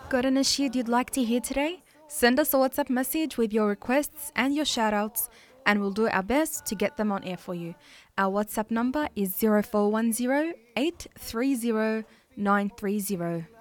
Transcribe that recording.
Got a nasheed you'd like to hear today? Send us a WhatsApp message with your requests and your shoutouts, and we'll do our best to get them on air for you. Our WhatsApp number is 0410 830 930.